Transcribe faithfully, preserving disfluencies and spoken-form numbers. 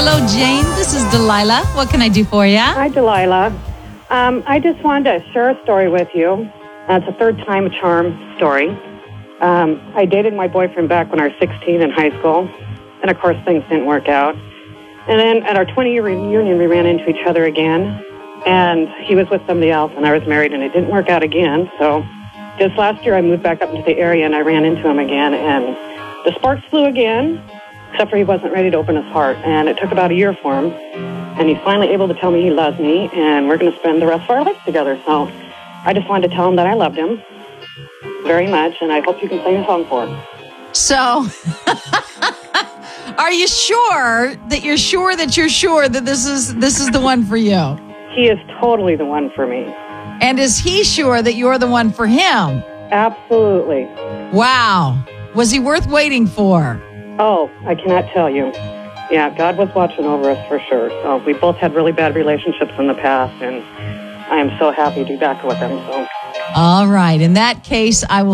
Hello, Jane. This is Delilah. What can I do for you? Hi, Delilah. Um, I just wanted to share a story with you. Uh, it's a third time charm story. Um, I dated my boyfriend back when I was sixteen in high school, and of course things didn't work out. And then at our twenty-year reunion, we ran into each other again, and he was with somebody else, and I was married, and it didn't work out again. So just last year, I moved back up into the area, and I ran into him again, and the sparks flew again, except for he wasn't ready to open his heart. And it took about a year for him, and he's finally able to tell me he loves me, and we're going to spend the rest of our lives together. So I just wanted to tell him that I loved him very much, and I hope you can sing a song for him. So, are you sure that you're sure that you're sure that this is this is the one for you? He is totally the one for me. And is he sure that you're the one for him? Absolutely. Wow. Was he worth waiting for? Oh, I cannot tell you. Yeah, God was watching over us for sure. So we both had really bad relationships in the past, and I am so happy to be back with him. So. All right. In that case, I will